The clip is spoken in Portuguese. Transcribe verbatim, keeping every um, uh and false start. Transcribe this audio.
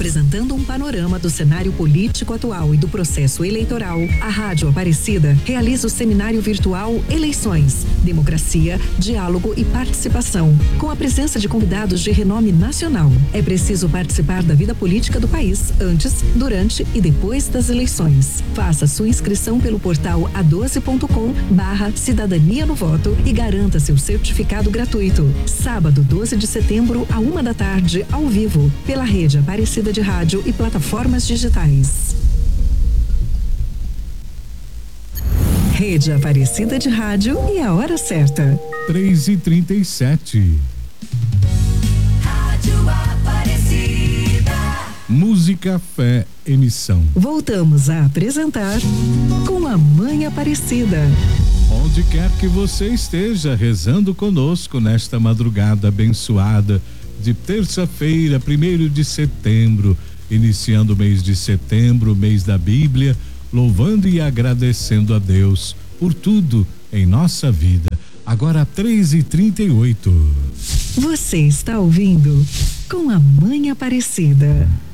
Apresentando um panorama do cenário político atual e do processo eleitoral, a Rádio Aparecida realiza o seminário virtual Eleições, Democracia, Diálogo e Participação, com a presença de convidados de renome nacional. É preciso participar da vida política do país antes, durante e depois das eleições. Faça sua inscrição pelo portal a doze ponto com barra cidadania no voto e garanta seu certificado gratuito. Sábado, doze de setembro, a uma da tarde, ao vivo, pela Rede Aparecida de Rádio e plataformas digitais. Rede Aparecida de Rádio e a hora certa. três e trinta e sete. Rádio Aparecida. Música, fé, emissão. Voltamos a apresentar Com a Mãe Aparecida. Onde quer que você esteja rezando conosco nesta madrugada abençoada de terça-feira, primeiro de setembro, iniciando o mês de setembro, mês da Bíblia, louvando e agradecendo a Deus por tudo em nossa vida. Agora três e trinta e oito. Você está ouvindo Com a Mãe Aparecida.